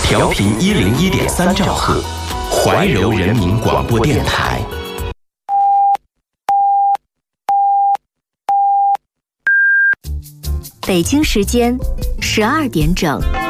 调频101.3兆赫，怀柔人民广播电台。 北京时间12点整。